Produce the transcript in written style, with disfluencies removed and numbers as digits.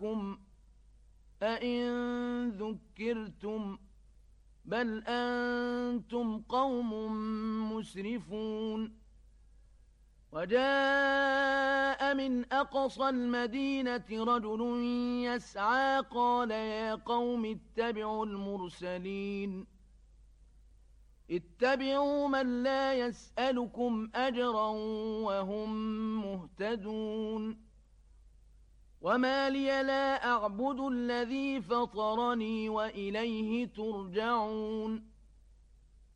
معكم أئن ذكرتم بل أنتم قوم مسرفون وجاء من أقصى المدينة رجل يسعى قال يا قوم اتبعوا المرسلين اتبعوا من لا يسألكم أجرا وهم مهتدون وما لي لا أعبد الذي فطرني وإليه ترجعون